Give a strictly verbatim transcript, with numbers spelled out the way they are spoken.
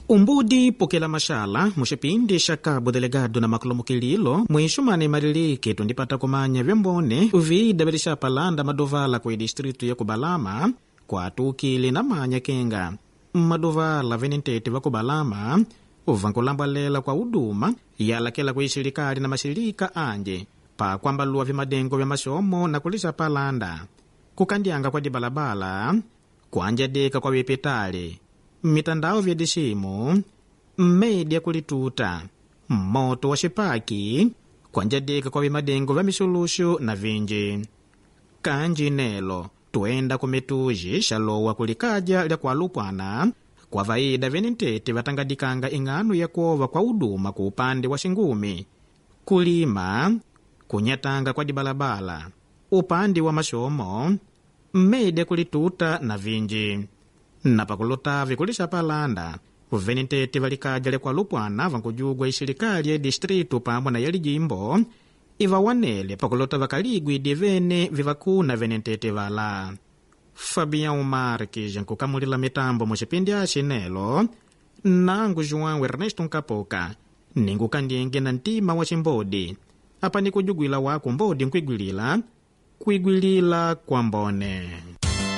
Umbudi pokela mashala muxipindi xa Cabo Delegado na makulumukililo mwixumane marilike tundipata kumanya vyambone uvida velixapalanda madovala kwe distrito ya Kubalama kwatukile na manya kenga madovala venentete va Kubalama uvankulambalela kwa uduma yalakela kwe xirikali na maxilika anje pa kwambalua vimadengo vya maxomo na kulixapalanda kukandyanga kwa dibalabala kuanjadeka kwa vipetale mitandao vya disimu media kulituta moto wa xipaki kuanjadeka kwa vimadengo vya misulushu na vinji kanji nelo tuenda kumetuji xalowa kulikaja lya kualupwana kwa vaida venentete vatangadikanga ing'anu ya kuova kwa uduma ku upande wa xingumi kulima kunyatanga kwa dibalabala upande wa maxomo media kulituta na vinji na pakulutavi kulixapalanda venentete valikaja lya kualupwana vankujugwa ixirikali ya distrito pamwe na ya lijimbo ivawanele pakulota vakaligwi divene vivakuna venentete vala Fabião Marques nkukamulila mitambo muxipindi axi nelo nangu João Ernesto Nkapoka ningukandienge na ntima wa ximbodi apa nikujugwila waku mbodi nkwigwilila kwigwilila kwa mbone.